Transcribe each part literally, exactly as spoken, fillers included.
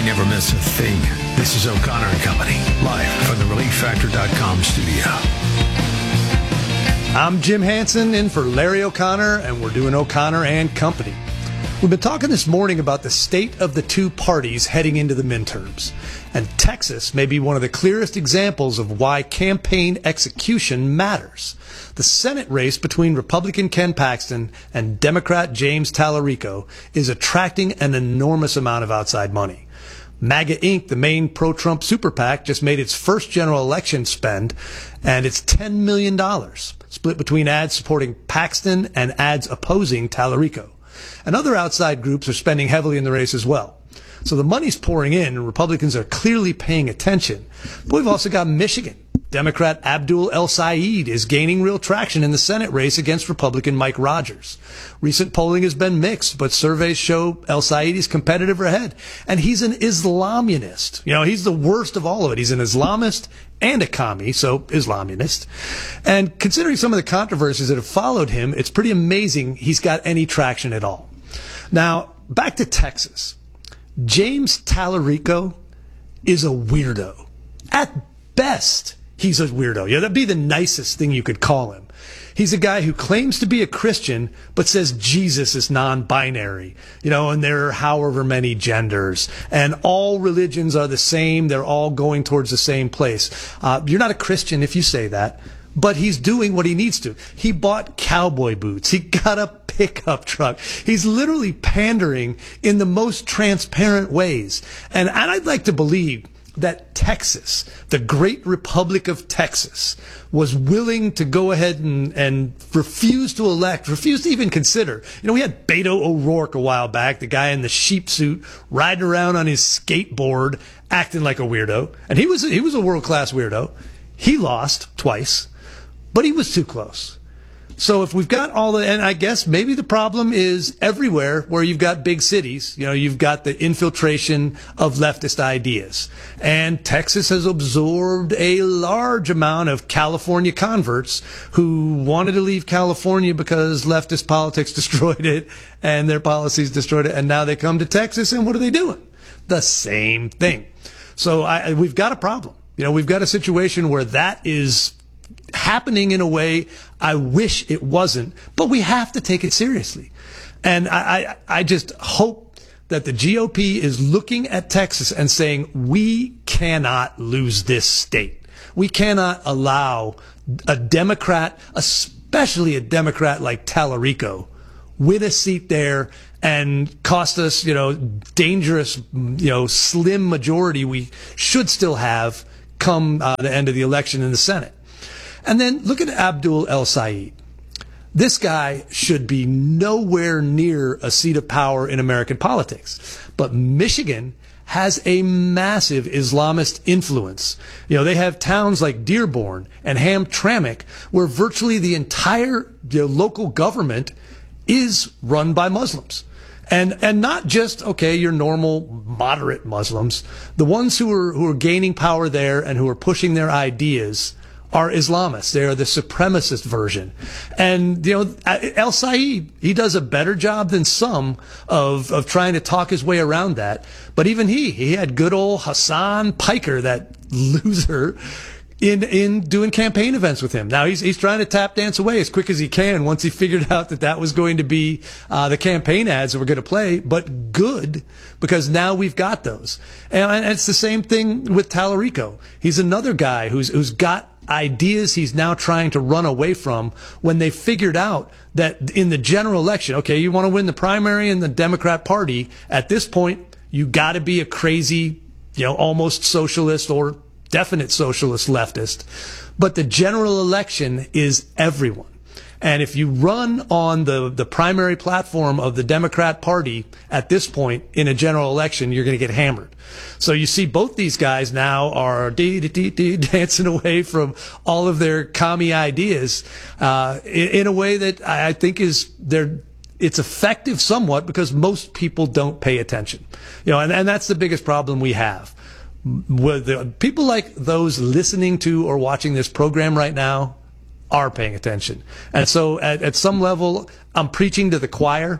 never miss a thing. This is O'Connor and Company, live from the relief factor dot com studio. I'm Jim Hansen in for Larry O'Connor, and we're doing O'Connor and Company. We've been talking this morning about the state of the two parties heading into the midterms. And Texas may be one of the clearest examples of why campaign execution matters. The Senate race between Republican Ken Paxton and Democrat James Tallarico is attracting an enormous amount of outside money. MAGA Incorporated, the main pro-Trump super PAC, just made its first general election spend, and it's ten million dollars, split between ads supporting Paxton and ads opposing Tallarico. And other outside groups are spending heavily in the race as well. So the money's pouring in, and Republicans are clearly paying attention. But we've also got Michigan. Democrat Abdul El-Sayed is gaining real traction in the Senate race against Republican Mike Rogers. Recent polling has been mixed, but surveys show El-Sayed is competitive ahead. And he's an Islamunist. You know, he's the worst of all of it. He's an Islamist and a commie, so Islamunist. And considering some of the controversies that have followed him, it's pretty amazing he's got any traction at all. Now, back to Texas. James Tallarico is a weirdo. At best, he's a weirdo. Yeah, that'd be the nicest thing you could call him. He's a guy who claims to be a Christian, but says Jesus is non-binary, you know, and there are however many genders, and all religions are the same. They're all going towards the same place. Uh, you're not a Christian if you say that, but he's doing what he needs to. He bought cowboy boots. He got a pickup truck. He's literally pandering in the most transparent ways. And, and I'd like to believe that Texas, the great Republic of Texas, was willing to go ahead and, and refuse to elect, refuse to even consider. You know, we had Beto O'Rourke a while back, the guy in the sheep suit, riding around on his skateboard, acting like a weirdo. And he was, he was a world-class weirdo. He lost twice, but he was too close. So if we've got all the, and I guess maybe the problem is everywhere where you've got big cities, you know, you've got the infiltration of leftist ideas. And Texas has absorbed a large amount of California converts who wanted to leave California because leftist politics destroyed it and their policies destroyed it. And now they come to Texas, and what are they doing? The same thing. So I, we've got a problem. You know, we've got a situation where that is happening in a way I wish it wasn't, but we have to take it seriously. And I, I, I just hope that the G O P is looking at Texas and saying, we cannot lose this state. We cannot allow a Democrat, especially a Democrat like Tallarico, win a seat there and cost us, you know, dangerous, you know, slim majority we should still have come uh, the end of the election in the Senate. And then look at Abdul El-Sayed. This guy should be nowhere near a seat of power in American politics. But Michigan has a massive Islamist influence. You know, they have towns like Dearborn and Hamtramck where virtually the entire, you know, local government is run by Muslims. And and not just, okay, your normal moderate Muslims. The ones who are who are gaining power there and who are pushing their ideas are Islamists. They are the supremacist version. And, you know, El-Sayed, he does a better job than some of, of trying to talk his way around that. But even he, he had good old Hassan Piker, that loser, in, in doing campaign events with him. Now he's, he's trying to tap dance away as quick as he can once he figured out that that was going to be, uh, the campaign ads that were going to play, but good, because now we've got those. And, and it's the same thing with Tallarico. He's another guy who's, who's got ideas he's now trying to run away from when they figured out that in the general election, okay, you want to win the primary in the Democrat Party, at this point, you got to be a crazy, you know, almost socialist or definite socialist leftist. But the general election is everyone. And if you run on the, the primary platform of the Democrat Party at this point in a general election, you're going to get hammered. So you see both these guys now are dee, dee, dee, dee, dancing away from all of their commie ideas uh, in, in a way that I think is they're it's effective somewhat because most people don't pay attention. You know, and, and that's the biggest problem we have. With the, people like those listening to or watching this program right now are paying attention. And so at, at some level, I'm preaching to the choir,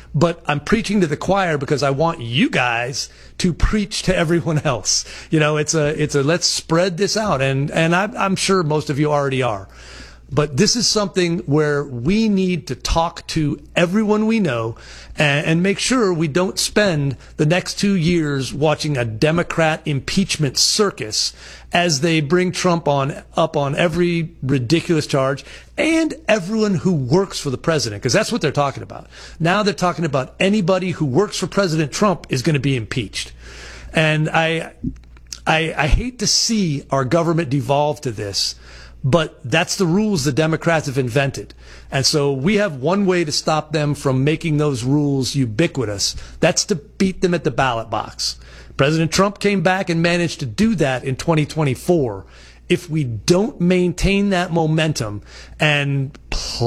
but I'm preaching to the choir because I want you guys to preach to everyone else. You know, it's a, it's a, let's spread this out. And, and I, I'm sure most of you already are. But this is something where we need to talk to everyone we know and, and make sure we don't spend the next two years watching a Democrat impeachment circus as they bring Trump on up on every ridiculous charge and everyone who works for the president, because that's what they're talking about. Now they're talking about anybody who works for President Trump is going to be impeached. And I, I, I hate to see our government devolve to this. But that's the rules the Democrats have invented. And so we have one way to stop them from making those rules ubiquitous. That's to beat them at the ballot box. President Trump came back and managed to do that in twenty twenty-four. If we don't maintain that momentum, and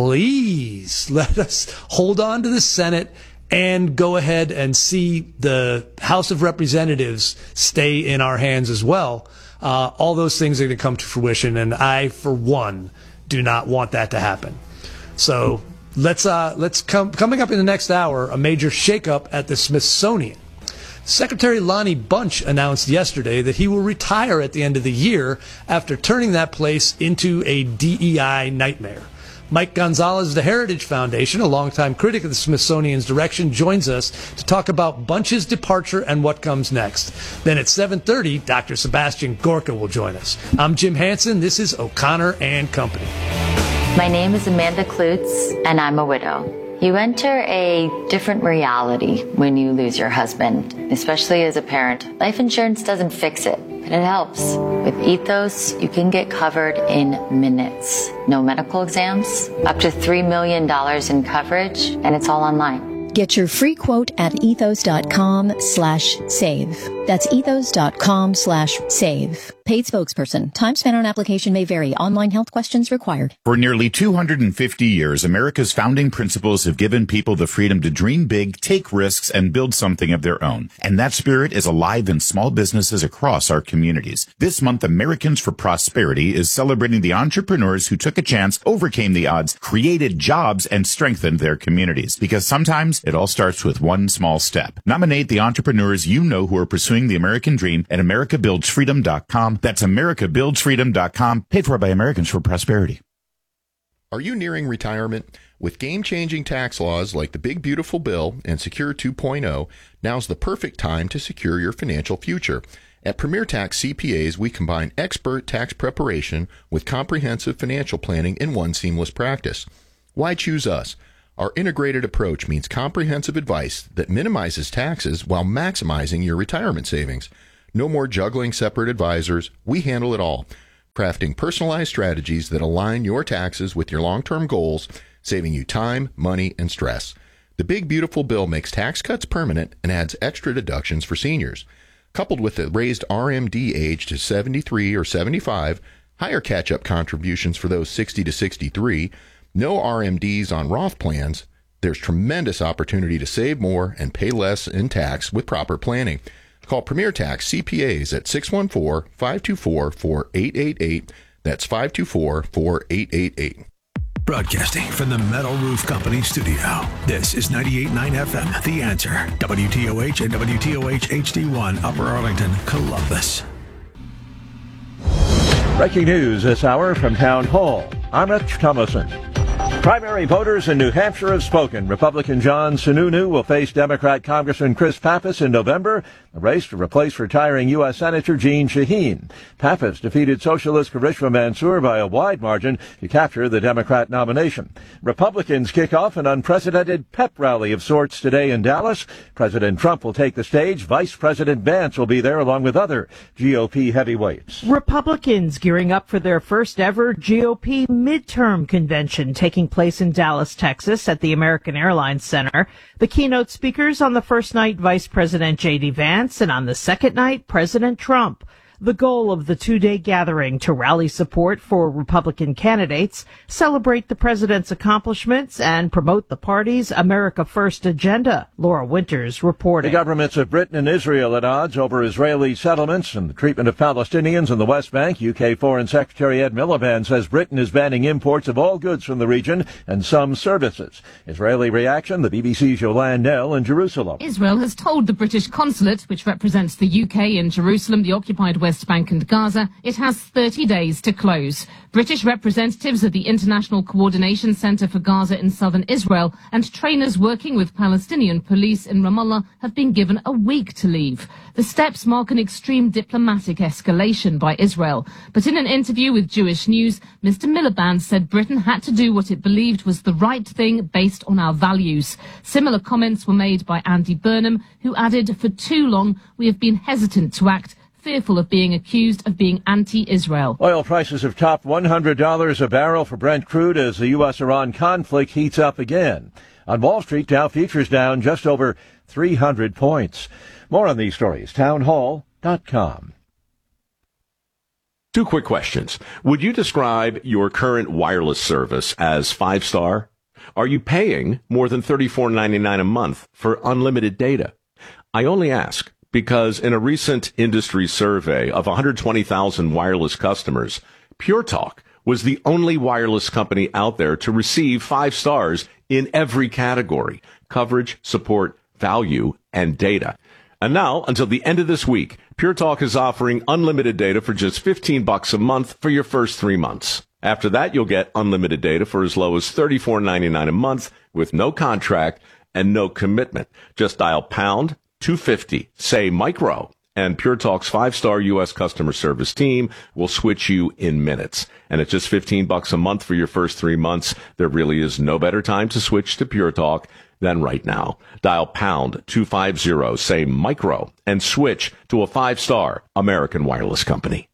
please let us hold on to the Senate and go ahead and see the House of Representatives stay in our hands as well, Uh, all those things are going to come to fruition, and I, for one, do not want that to happen. So let's uh, let's come coming up in the next hour, a major shakeup at the Smithsonian. Secretary Lonnie Bunch announced yesterday that he will retire at the end of the year after turning that place into a D E I nightmare. Mike Gonzalez of the Heritage Foundation, a longtime critic of the Smithsonian's direction, joins us to talk about Bunch's departure and what comes next. Then at seven thirty, Doctor Sebastian Gorka will join us. I'm Jim Hansen. This is O'Connor and Company. My name is Amanda Klutz, and I'm a widow. You enter a different reality when you lose your husband, especially as a parent. Life insurance doesn't fix it, but it helps. With Ethos, you can get covered in minutes. No medical exams, up to three million dollars in coverage, and it's all online. Get your free quote at ethos.com slash save. That's ethos.com slash save. Paid spokesperson. Time spent on application may vary. Online health questions required. For nearly two hundred fifty years, America's founding principles have given people the freedom to dream big, take risks, and build something of their own. And that spirit is alive in small businesses across our communities. This month, Americans for Prosperity is celebrating the entrepreneurs who took a chance, overcame the odds, created jobs, and strengthened their communities. Because sometimes it all starts with one small step. Nominate the entrepreneurs you know who are pursuing the American dream at america builds freedom dot com. That's america builds freedom dot com. Paid for by Americans for Prosperity. Are you nearing retirement? With game-changing tax laws like the Big Beautiful Bill and Secure two point oh, now's the perfect time to secure your financial future. At Premier Tax C P As, we combine expert tax preparation with comprehensive financial planning in one seamless practice. Why choose us? Our integrated approach means comprehensive advice that minimizes taxes while maximizing your retirement savings. No more juggling separate advisors. We handle it all, crafting personalized strategies that align your taxes with your long-term goals, saving you time, money, and stress. The Big Beautiful Bill makes tax cuts permanent and adds extra deductions for seniors. Coupled with the raised R M D age to seventy-three or seventy-five, higher catch-up contributions for those sixty to sixty-three, no R M Ds on Roth plans, there's tremendous opportunity to save more and pay less in tax with proper planning. Call Premier Tax C P As at six one four, five two four, four eight eight eight. That's five two four, four eight eight eight. Broadcasting from the Metal Roof Company studio. This is ninety-eight point nine F M, The Answer. W T O H and W T O H H D one, Upper Arlington, Columbus. Breaking news this hour from Town Hall. I'm Rich Thomason. Primary voters in New Hampshire have spoken. Republican John Sununu will face Democrat Congressman Chris Pappas in November, the race to replace retiring U S Senator Jeanne Shaheen. Pappas defeated Socialist Karishma Mansour by a wide margin to capture the Democrat nomination. Republicans kick off an unprecedented pep rally of sorts today in Dallas. President Trump will take the stage. Vice President Vance will be there along with other G O P heavyweights. Republicans gearing up for their first ever G O P midterm convention taking place in Dallas, Texas at the American Airlines Center. The keynote speakers on the first night, Vice President J D Vance, and on the second night, President Trump. The goal of the two-day gathering to rally support for Republican candidates, celebrate the president's accomplishments, and promote the party's America First agenda. Laura Winters reporting. The governments of Britain and Israel at odds over Israeli settlements and the treatment of Palestinians in the West Bank. U K Foreign Secretary Ed Miliband says Britain is banning imports of all goods from the region and some services. Israeli reaction, the B B C's Yolande Nell in Jerusalem. Israel has told the British consulate, which represents the U K in Jerusalem, the occupied West West Bank and Gaza, it has thirty days to close. British representatives at the International Coordination Centre for Gaza in southern Israel and trainers working with Palestinian police in Ramallah have been given a week to leave. The steps mark an extreme diplomatic escalation by Israel. But in an interview with Jewish News, Mister Miliband said Britain had to do what it believed was the right thing based on our values. Similar comments were made by Andy Burnham, who added, "For too long, we have been hesitant to act, fearful of being accused of being anti-Israel." Oil prices have topped one hundred dollars a barrel for Brent crude as the U S Iran conflict heats up again. On Wall Street, Dow futures down just over three hundred points. More on these stories, town hall dot com. Two quick questions. Would you describe your current wireless service as five-star? Are you paying more than thirty-four ninety-nine a month for unlimited data? I only ask because in a recent industry survey of one hundred twenty thousand wireless customers, Pure Talk was the only wireless company out there to receive five stars in every category: coverage, support, value, and data. And now, until the end of this week, Pure Talk is offering unlimited data for just fifteen bucks a month for your first three months. After that, you'll get unlimited data for as low as thirty-four ninety-nine a month with no contract and no commitment. Just dial pound two fifty, say micro, and Pure Talk's five-star U S customer service team will switch you in minutes. And at just fifteen bucks a month for your first three months, there really is no better time to switch to Pure Talk than right now. Dial pound two fifty, say micro, and switch to a five-star American wireless company.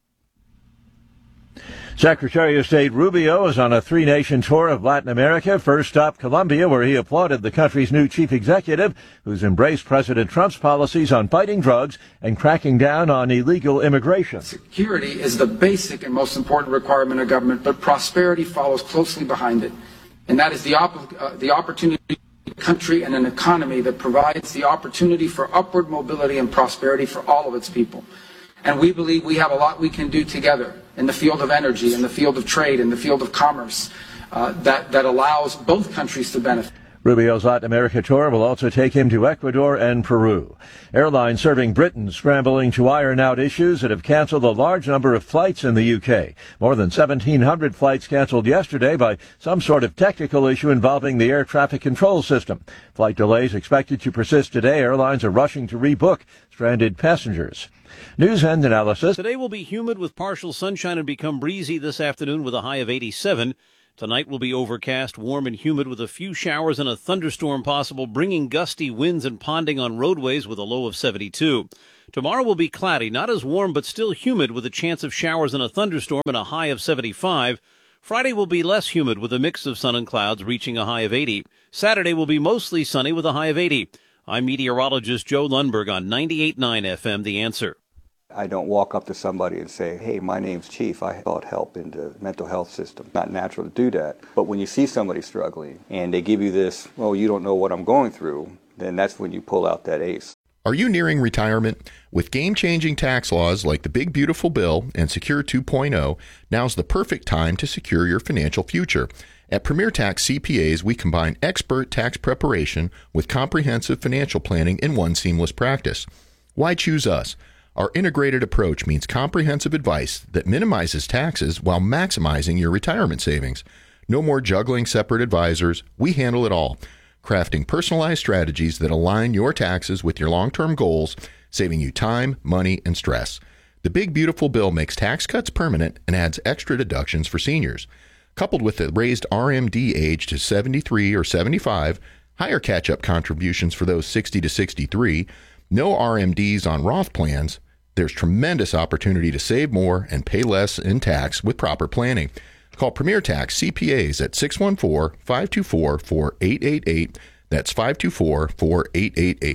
Secretary of State Rubio is on a three-nation tour of Latin America. First stop, Colombia, where he applauded the country's new chief executive, who's embraced President Trump's policies on fighting drugs and cracking down on illegal immigration. Security is the basic and most important requirement of government, but prosperity follows closely behind it. And that is the, op- uh, the opportunity a country and an economy that provides the opportunity for upward mobility and prosperity for all of its people. And we believe we have a lot we can do together in the field of energy, in the field of trade, in the field of commerce, uh, that, that allows both countries to benefit. Rubio's Latin America tour will also take him to Ecuador and Peru. Airlines serving Britain scrambling to iron out issues that have canceled a large number of flights in the U K. More than seventeen hundred flights canceled yesterday by some sort of technical issue involving the air traffic control system. Flight delays expected to persist today. Airlines are rushing to rebook stranded passengers. News and analysis. Today will be humid with partial sunshine and become breezy this afternoon with a high of eighty-seven. Tonight will be overcast, warm and humid with a few showers and a thunderstorm possible, bringing gusty winds and ponding on roadways with a low of seventy-two. Tomorrow will be cloudy, not as warm but still humid with a chance of showers and a thunderstorm and a high of seventy-five. Friday will be less humid with a mix of sun and clouds reaching a high of eighty. Saturday will be mostly sunny with a high of eighty. I'm meteorologist Joe Lundberg on ninety-eight point nine F M, The Answer. I don't walk up to somebody and say, hey, my name's Chief. I sought help in the mental health system. Not natural to do that. But when you see somebody struggling and they give you this, well, you don't know what I'm going through, then that's when you pull out that ace. Are you nearing retirement? With game-changing tax laws like the Big Beautiful Bill and Secure two point oh, now's the perfect time to secure your financial future. At Premier Tax C P As, we combine expert tax preparation with comprehensive financial planning in one seamless practice. Why choose us? Our integrated approach means comprehensive advice that minimizes taxes while maximizing your retirement savings. No more juggling separate advisors. We handle it all, crafting personalized strategies that align your taxes with your long-term goals, saving you time, money, and stress. The Big Beautiful Bill makes tax cuts permanent and adds extra deductions for seniors. Coupled with the raised R M D age to seventy-three or seventy-five, higher catch-up contributions for those sixty to sixty-three, no R M Ds on Roth plans, there's tremendous opportunity to save more and pay less in tax with proper planning. Call Premier Tax C P As at six one four, five two four, four eight eight eight. That's five two four, four eight eight eight.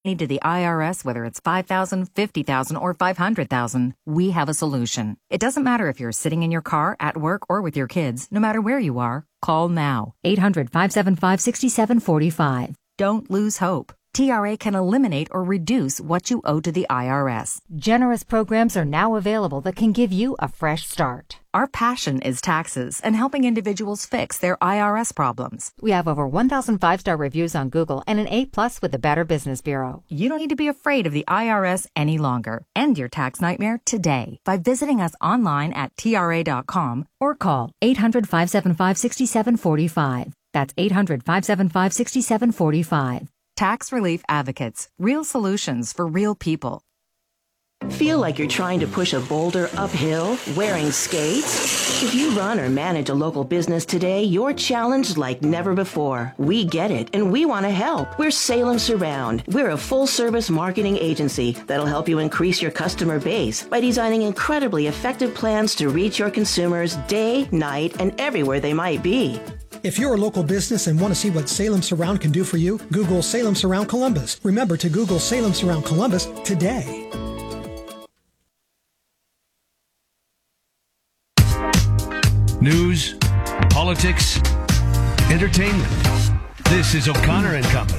need to the I R S, whether it's five thousand dollars, fifty thousand dollars, or five hundred thousand dollars, we have a solution. It doesn't matter if you're sitting in your car, at work, or with your kids. No matter where you are, call now. eight hundred, five seven five, six seven four five. Don't lose hope. T R A can eliminate or reduce what you owe to the I R S. Generous programs are now available that can give you a fresh start. Our passion is taxes and helping individuals fix their I R S problems. We have over one thousand five-star reviews on Google and an A plus with the Better Business Bureau. You don't need to be afraid of the I R S any longer. End your tax nightmare today by visiting us online at T R A dot com or call eight hundred, five seven five, six seven four five. That's eight hundred, five seven five, six seven four five. Tax Relief Advocates. Real solutions for real people. Feel like you're trying to push a boulder uphill wearing skates? If you run or manage a local business today, you're challenged like never before. We get it, and we want to help. We're Salem Surround. We're a full-service marketing agency that'll help you increase your customer base by designing incredibly effective plans to reach your consumers day, night, and everywhere they might be. If you're a local business and want to see what Salem Surround can do for you, Google Salem Surround Columbus. Remember to Google Salem Surround Columbus today. News, politics, entertainment. This is O'Connor and Company.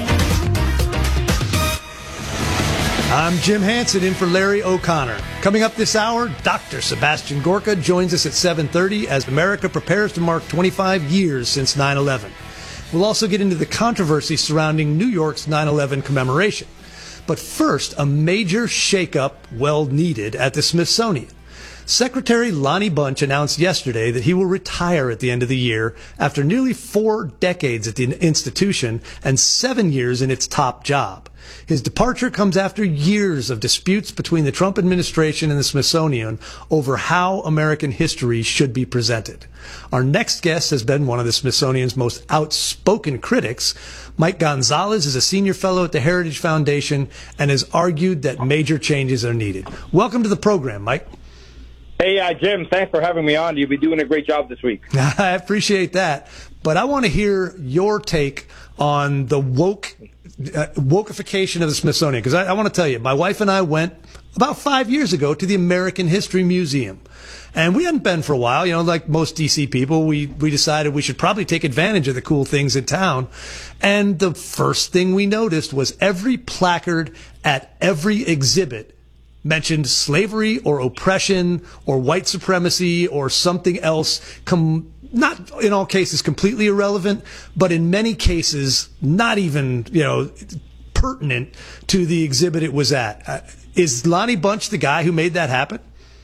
I'm Jim Hansen in for Larry O'Connor. Coming up this hour, Doctor Sebastian Gorka joins us at seven thirty as America prepares to mark twenty-five years since nine eleven. We'll also get into the controversy surrounding New York's nine eleven commemoration. But first, a major shakeup well needed at the Smithsonian. Secretary Lonnie Bunch announced yesterday that he will retire at the end of the year after nearly four decades at the institution and seven years in its top job. His departure comes after years of disputes between the Trump administration and the Smithsonian over how American history should be presented. Our next guest has been one of the Smithsonian's most outspoken critics. Mike Gonzalez is a senior fellow at the Heritage Foundation and has argued that major changes are needed. Welcome to the program, Mike. Hey, uh, Jim, thanks for having me on. You'll be doing a great job this week. I appreciate that. But I want to hear your take on the woke uh, wokeification of the Smithsonian. Because I, I want to tell you, my wife and I went about five years ago to the American History Museum. And we hadn't been for a while. You know, like most D C people, we, we decided we should probably take advantage of the cool things in town. And the first thing we noticed was every placard at every exhibit mentioned slavery or oppression or white supremacy or something else, com- not in all cases completely irrelevant, but in many cases not even, you know, pertinent to the exhibit it was at. Uh, is Lonnie Bunch the guy who made that happen?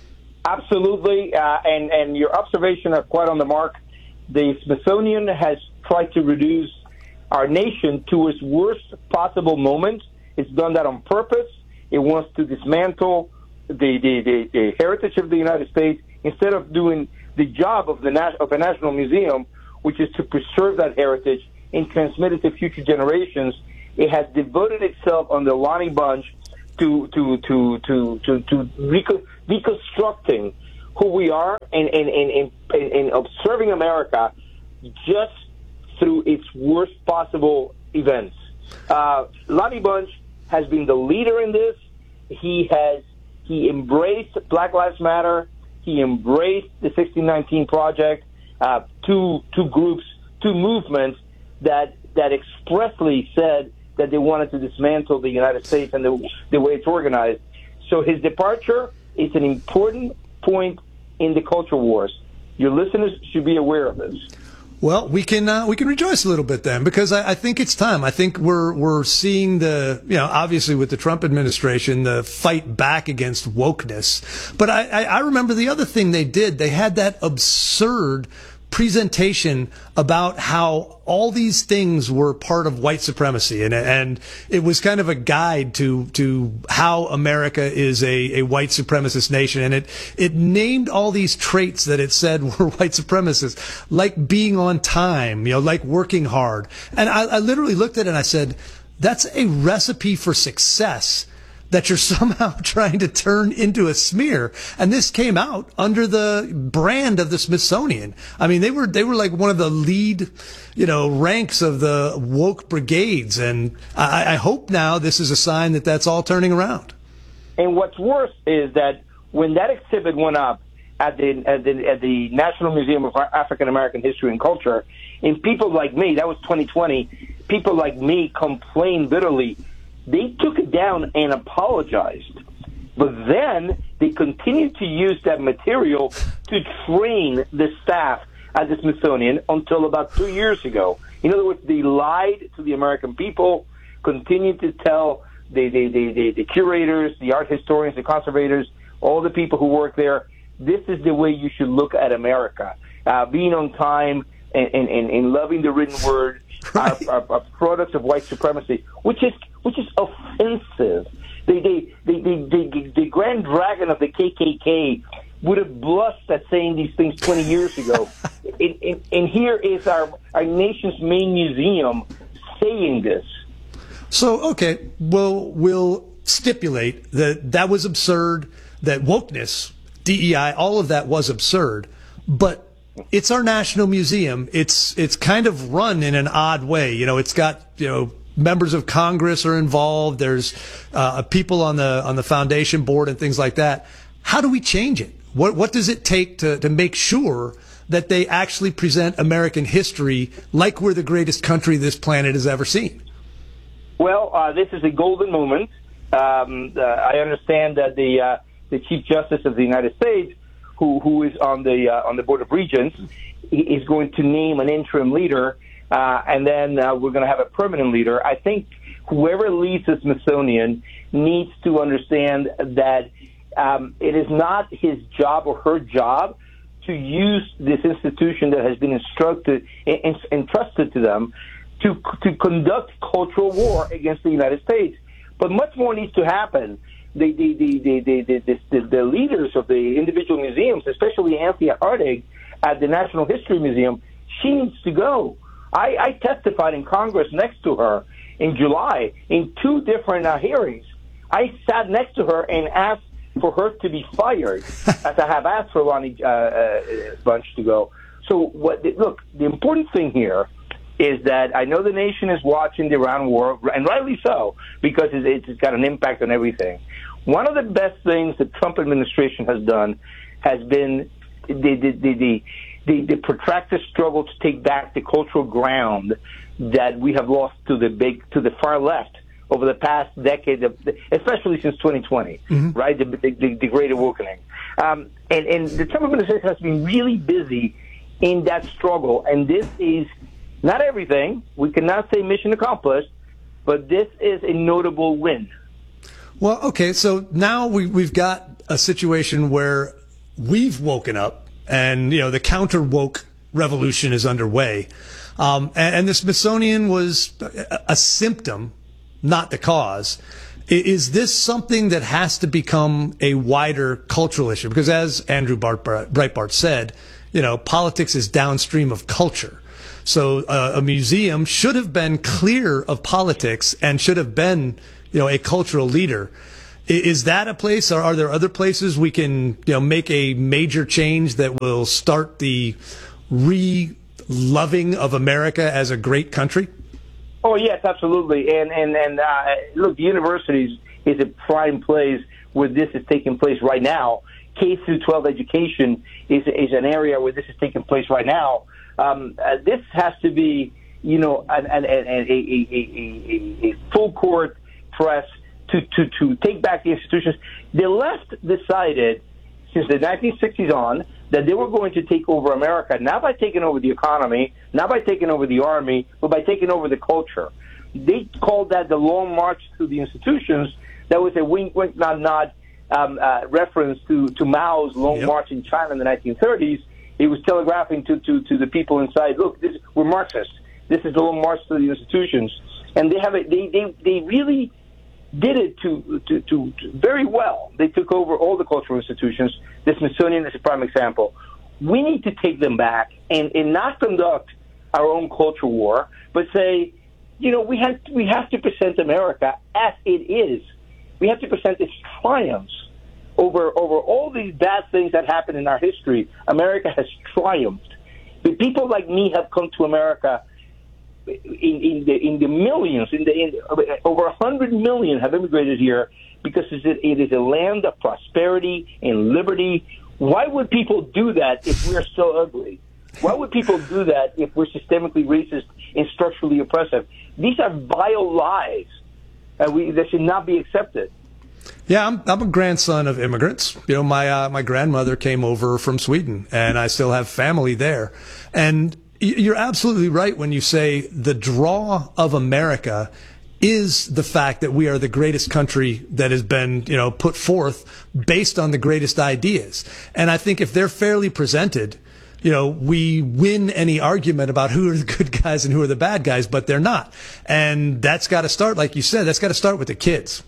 Absolutely, uh, and, and your observation are quite on the mark. The Smithsonian has tried to reduce our nation to its worst possible moment. It's done that on purpose. It wants to dismantle the, the, the, the heritage of the United States instead of doing the job of the of a national museum, which is to preserve that heritage and transmit it to future generations. It has devoted itself under Lonnie Bunch to to to to to, to reco- reconstructing who we are and and, and, and and observing America just through its worst possible events. Uh, Lonnie Bunch has been the leader in this. He has he embraced Black Lives Matter. He embraced the sixteen nineteen Project, uh, two two groups, two movements that that expressly said that they wanted to dismantle the United States and the, the way it's organized. So his departure is an important point in the culture wars. Your listeners should be aware of this. Well, we can uh, we can rejoice a little bit then, because I, I think it's time. I think we're we're seeing the, you know, obviously with the Trump administration, the fight back against wokeness. But I, I, I remember the other thing they did. They had that absurd presentation about how all these things were part of white supremacy, and and it was kind of a guide to to how America is a, a white supremacist nation, and it it named all these traits that it said were white supremacists, like being on time, you know, like working hard. And I, I literally looked at it and I said, that's a recipe for success. that you're somehow trying to turn into a smear. And this came out under the brand of the Smithsonian. I mean, they were they were like one of the lead, you know, ranks of the woke brigades. And I, I hope now this is a sign that that's all turning around. And what's worse is that when that exhibit went up at the at the, at the National Museum of African American History and Culture, and people like me, that was twenty twenty, people like me complained bitterly. They took it down and apologized. But then they continued to use that material to train the staff at the Smithsonian until about two years ago. In other words, they lied to the American people, continued to tell the, the, the, the, the curators, the art historians, the conservators, all the people who work there, this is the way you should look at America. Uh, being on time and, and, and loving the written word, right. are, are, are products of white supremacy, which is which is offensive. The, the, the, the, the, the Grand Dragon of the K K K would have blushed at saying these things twenty years ago. and, and, and here is our, our nation's main museum saying this. So, okay, well, we'll stipulate that that was absurd, that wokeness, D E I, all of that was absurd, but it's our national museum. It's it's kind of run in an odd way. You know, it's got, you know, members of Congress are involved. There's uh, people on the on the foundation board and things like that. How do we change it? What what does it take to to make sure that they actually present American history like we're the greatest country this planet has ever seen? Well, uh, this is a golden moment. Um, uh, I understand that the uh, the Chief Justice of the United States, who who is on the uh, on the Board of Regents, is going to name an interim leader, uh, and then uh, we're going to have a permanent leader. I think whoever leads the Smithsonian needs to understand that um, it is not his job or her job to use this institution that has been instructed and entrusted to them to to conduct cultural war against the United States. But much more needs to happen. The the the the the, the, the, the leaders of the individual museums, especially Anthea Hardig at the Natural History Museum, she needs to go. I, I testified in Congress next to her in July in two different uh, hearings. I sat next to her and asked for her to be fired, as I have asked for Lonnie uh, uh, Bunch to go. So, what? Look, the important thing here is that I know the nation is watching the Iran war, and rightly so, because it's got an impact on everything. One of the best things the Trump administration has done has been the the the, the, the, the protracted struggle to take back the cultural ground that we have lost to the big to the far left over the past decade, of, especially since twenty twenty, mm-hmm. right? The, the, the Great Awakening. Um, and, and the Trump administration has been really busy in that struggle, and this is not everything. We cannot say mission accomplished, but this is a notable win. Well, okay, so now we, we've got a situation where we've woken up and, you know, the counter-woke revolution is underway. Um, and, and the Smithsonian was a, a symptom, not the cause. Is this something that has to become a wider cultural issue? Because as Andrew Breitbart said, you know, politics is downstream of culture. So uh, a museum should have been clear of politics and should have been, you know, a cultural leader. Is that a place, or are there other places we can, you know, make a major change that will start the re-loving of America as a great country? Oh, yes, absolutely. And, and, and uh, look, the universities is a prime place where this is taking place right now. K through twelve education is, is an area where this is taking place right now. Um, uh, this has to be, you know, an, an, an, a, a, a, a full court press to, to, to take back the institutions. The left decided since the nineteen sixties on that they were going to take over America, not by taking over the economy, not by taking over the army, but by taking over the culture. They called that the long march through the institutions. That was a wink, wink, nod, nod um, uh, reference to, to Mao's long yep. march in China in the nineteen thirties. He was telegraphing to, to, to the people inside, look, this, we're Marxists. This is the long march to the institutions. And they have a, they, they, they really did it to, to, to, to very well. They took over all the cultural institutions. The Smithsonian is a prime example. We need to take them back and, and not conduct our own culture war, but say, you know, we have, we have to present America as it is. We have to present its triumphs over over all these bad things that happened in our history. America has triumphed. The people like me have come to America in, in the in the millions, in the in, over a hundred million have immigrated here because it is a land of prosperity and liberty. Why would people do that if we're so ugly? Why would people do that if we're systemically racist and structurally oppressive? These are vile lies, and we that should not be accepted. Yeah, I'm, I'm a grandson of immigrants. You know, my uh, my grandmother came over from Sweden, and I still have family there. And you're absolutely right when you say the draw of America is the fact that we are the greatest country that has been, you know, put forth based on the greatest ideas. And I think if they're fairly presented, you know, we win any argument about who are the good guys and who are the bad guys, but they're not. And that's got to start, like you said, that's got to start with the kids.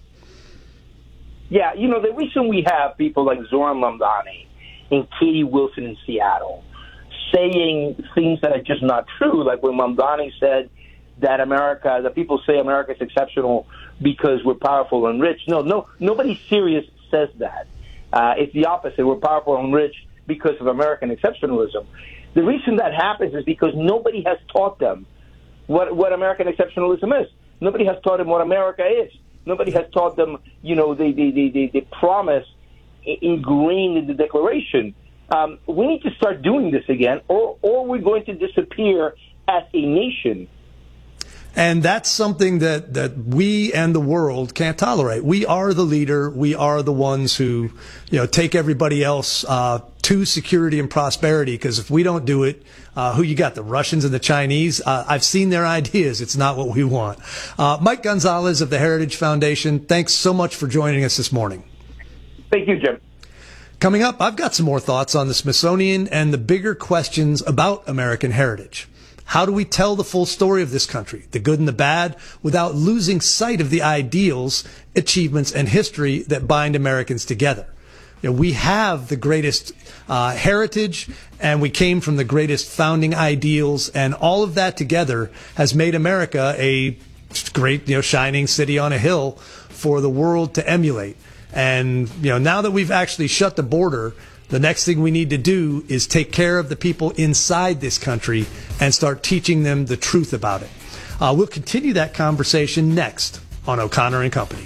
Yeah, you know, the reason we have people like Zoran Mamdani and Katie Wilson in Seattle saying things that are just not true, like when Mamdani said that America, that people say America is exceptional because we're powerful and rich. No, no, nobody serious says that. Uh, it's the opposite. We're powerful and rich because of American exceptionalism. The reason that happens is because nobody has taught them what what American exceptionalism is. Nobody has taught them what America is. Nobody has taught them, you know, the the the, the, the promise ingrained in the Declaration. Um, we need to start doing this again, or or we're going to disappear as a nation. And that's something that, that we and the world can't tolerate. We are the leader. We are the ones who, you know, take everybody else uh, to security and prosperity. Because if we don't do it, uh, who you got? The Russians and the Chinese? Uh, I've seen their ideas. It's not what we want. Uh, Mike Gonzalez of the Heritage Foundation, thanks so much for joining us this morning. Thank you, Jim. Coming up, I've got some more thoughts on the Smithsonian and the bigger questions about American heritage. How do we tell the full story of this country, the good and the bad, without losing sight of the ideals, achievements, and history that bind Americans together? You know, we have the greatest uh, heritage, and we came from the greatest founding ideals, and all of that together has made America a great, you know, shining city on a hill for the world to emulate. And, you know, now that we've actually shut the border, the next thing we need to do is take care of the people inside this country and start teaching them the truth about it. Uh, we'll continue that conversation next on O'Connor and Company.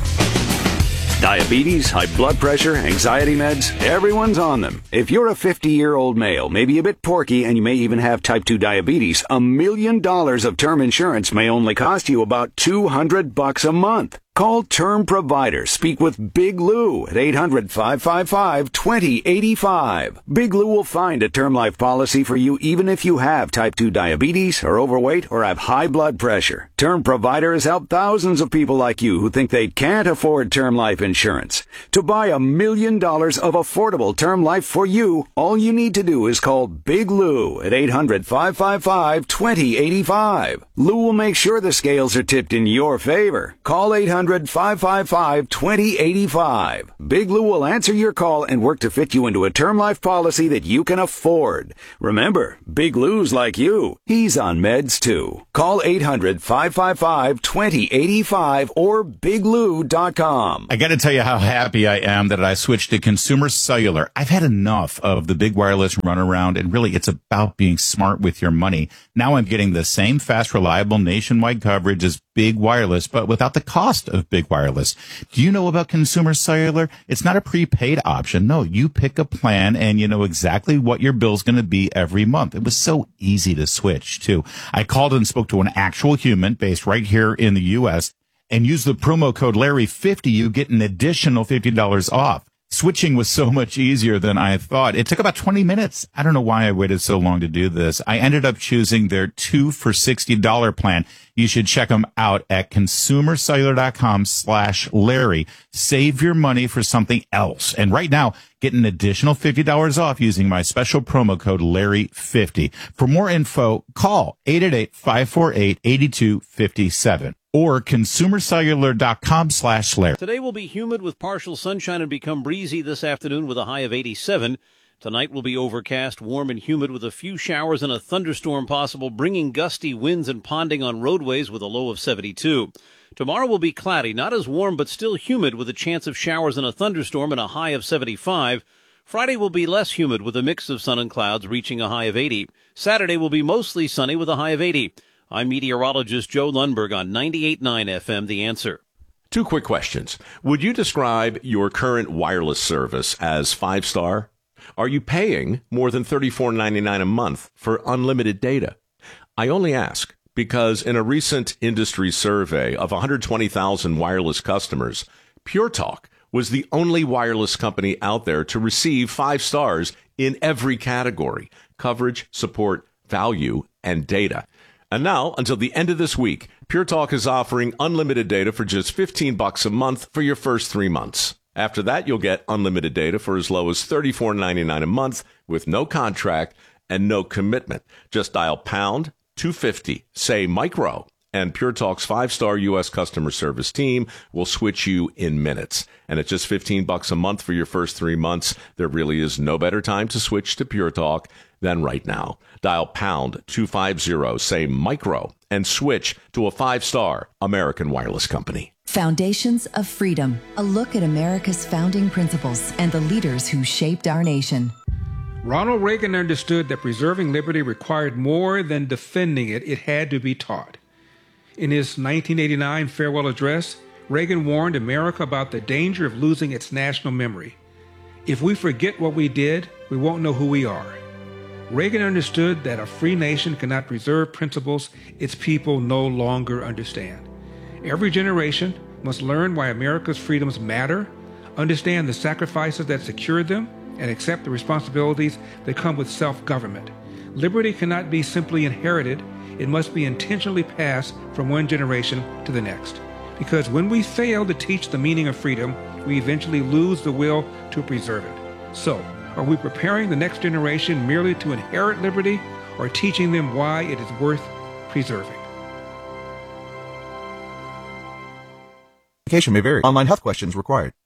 Diabetes, high blood pressure, anxiety meds, everyone's on them. If you're a fifty-year-old male, maybe a bit porky, and you may even have type two diabetes, a million dollars of term insurance may only cost you about two hundred bucks a month. Call Term Provider. Speak with Big Lou at eight hundred, five five five, two zero eight five. Big Lou will find a term life policy for you even if you have type two diabetes, are overweight, or have high blood pressure. Term Provider has helped thousands of people like you who think they can't afford term life insurance. To buy a million dollars of affordable term life for you, all you need to do is call Big Lou at eight hundred, five five five, two zero eight five. Lou will make sure the scales are tipped in your favor. Call eight hundred, five five five, two zero eight five. Big Lou will answer your call and work to fit you into a term life policy that you can afford. Remember, Big Lou's like you. He's on meds too. Call eight hundred, five five five, two zero eight five or big lou dot com. I got to tell you how happy I am that I switched to Consumer Cellular. I've had enough of the big wireless runaround, and really it's about being smart with your money. Now I'm getting the same fast, reliable nationwide coverage as big wireless, but without the cost of big wireless. Do you know about Consumer Cellular? It's not a prepaid option. No, you pick a plan and you know exactly what your bill's going to be every month. It was so easy to switch too. I called and spoke to an actual human based right here in the U S and use the promo code Larry fifty. You get an additional fifty dollars off. Switching was so much easier than I thought. It took about twenty minutes. I don't know why I waited so long to do this. I ended up choosing their two for sixty dollars plan. You should check them out at consumercellular.com slash Larry. Save your money for something else. And right now, get an additional fifty dollars off using my special promo code Larry fifty. For more info, call eight eight eight, five four eight, eight two five seven. Or consumercellular.com slash Larry. Today will be humid with partial sunshine and become breezy this afternoon with a high of eighty-seven. Tonight will be overcast, warm and humid with a few showers and a thunderstorm possible, bringing gusty winds and ponding on roadways with a low of seventy-two. Tomorrow will be cloudy, not as warm but still humid with a chance of showers and a thunderstorm and a high of seventy-five. Friday will be less humid with a mix of sun and clouds reaching a high of eighty. Saturday will be mostly sunny with a high of eighty. I'm meteorologist Joe Lundberg on ninety-eight point nine F M, The Answer. Two quick questions. Would you describe your current wireless service as five-star? Are you paying more than thirty-four ninety-nine a month for unlimited data? I only ask because in a recent industry survey of one hundred twenty thousand wireless customers, Pure Talk was the only wireless company out there to receive five stars in every category: coverage, support, value, and data. And now, until the end of this week, Pure Talk is offering unlimited data for just fifteen bucks a month for your first three months. After that, you'll get unlimited data for as low as thirty-four ninety-nine a month with no contract and no commitment. Just dial pound two fifty, say micro, and Pure Talk's five-star U S customer service team will switch you in minutes. And at just fifteen bucks a month for your first three months, there really is no better time to switch to Pure Talk than right now. Dial pound two fifty, say micro, and switch to a five-star American wireless company. Foundations of Freedom, a look at America's founding principles and the leaders who shaped our nation. Ronald Reagan understood that preserving liberty required more than defending it, it had to be taught. In his nineteen eighty-nine farewell address, Reagan warned America about the danger of losing its national memory. If we forget what we did, we won't know who we are. Reagan understood that a free nation cannot preserve principles its people no longer understand. Every generation must learn why America's freedoms matter, understand the sacrifices that secured them, and accept the responsibilities that come with self-government. Liberty cannot be simply inherited. It must be intentionally passed from one generation to the next. Because when we fail to teach the meaning of freedom, we eventually lose the will to preserve it. So, are we preparing the next generation merely to inherit liberty, or teaching them why it is worth preserving? May vary. Online health questions required.